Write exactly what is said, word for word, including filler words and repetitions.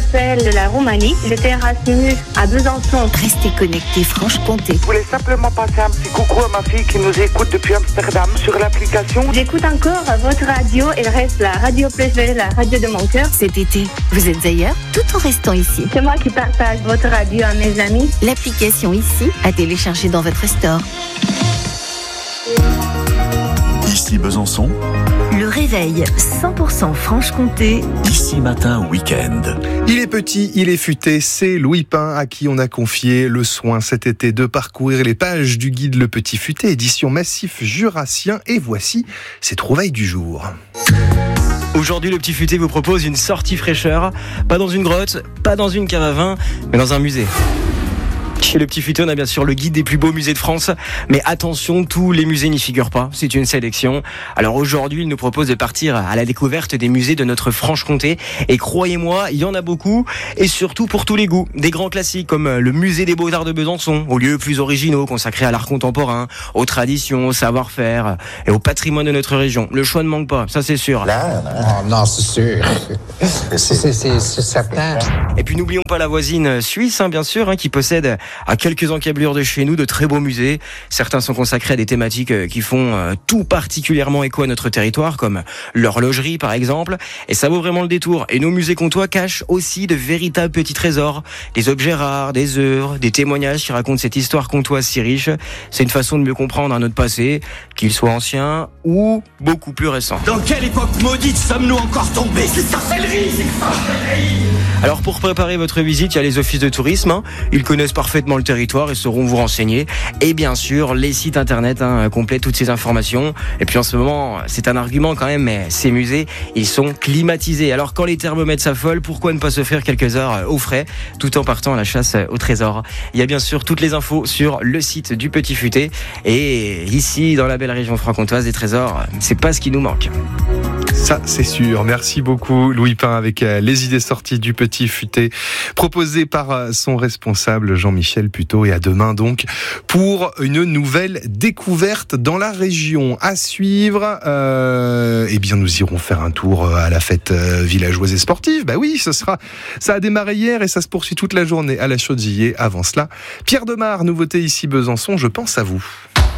m'appelle la Roumanie. J'étais Erasmus à Besançon. Restez connectés Franche-Comté. Je voulais simplement passer un petit coucou à ma fille qui nous écoute depuis Amsterdam sur l'application. J'écoute encore votre radio. Il reste la radio préférée, la radio de mon cœur. Cet été, vous êtes ailleurs tout en restant ici. C'est moi qui partage votre radio à mes amis. L'application ici à télécharger dans votre store. Ici Besançon. Le réveil cent pour cent Franche-Comté. Ici matin week-end. Il est petit, il est futé, c'est Louis Pin à qui on a confié le soin cet été de parcourir les pages du guide Le Petit Futé, édition Massif Jurassien, et voici ses trouvailles du jour. Aujourd'hui, le Petit Futé vous propose une sortie fraîcheur, pas dans une grotte, pas dans une cave à vin, mais dans un musée. Chez le Petit Futé, on a bien sûr le guide des plus beaux musées de France, mais attention, tous les musées n'y figurent pas, c'est une sélection. Alors aujourd'hui, il nous propose de partir à la découverte des musées de notre Franche-Comté, et croyez-moi, il y en a beaucoup, et surtout pour tous les goûts. Des grands classiques comme le musée des Beaux-Arts de Besançon, aux lieux plus originaux consacrés à l'art contemporain, aux traditions, au savoir-faire et au patrimoine de notre région. Le choix ne manque pas, ça c'est sûr. Là, oh, non, c'est sûr. c'est, c'est, c'est, c'est certain. Et puis n'oublions pas la voisine suisse, hein, bien sûr, hein, qui possède à quelques encablures de chez nous de très beaux musées. Certains sont consacrés à des thématiques qui font euh, tout particulièrement écho à notre territoire, comme l'horlogerie par exemple, et ça vaut vraiment le détour. Et nos musées comtois cachent aussi de véritables petits trésors, des objets rares, des œuvres, des témoignages qui racontent cette histoire comtoise si riche. C'est une façon de mieux comprendre notre passé, qu'il soit ancien ou beaucoup plus récent. Dans quelle époque maudite sommes-nous encore tombés? C'est sorcellerie, c'est sorcellerie. Alors pour préparer votre visite, il y a les offices de tourisme, hein. Ils connaissent parfaitement le territoire et sauront vous renseigner. Et bien sûr, les sites internet hein, complètent toutes ces informations. Et puis en ce moment, c'est un argument quand même, mais ces musées, ils sont climatisés. Alors quand les thermomètres s'affolent, pourquoi ne pas se faire quelques heures au frais, tout en partant à la chasse au trésor? Il y a bien sûr toutes les infos sur le site du Petit Futé. Et ici, dans la belle région franc-comtoise, des trésors, c'est pas ce qui nous manque. Ça, c'est sûr. Merci beaucoup, Louis Pin, avec les idées sorties du Petit Futé, proposées par son responsable Jean-Michel Puteaux. Et à demain, donc, pour une nouvelle découverte dans la région. À suivre, euh, eh bien, nous irons faire un tour à la fête villageoise et sportive. Bah oui, ce sera, ça a démarré hier et ça se poursuit toute la journée à la Chaudier. Avant cela, Pierre Demar, nouveauté ici Besançon, je pense à vous.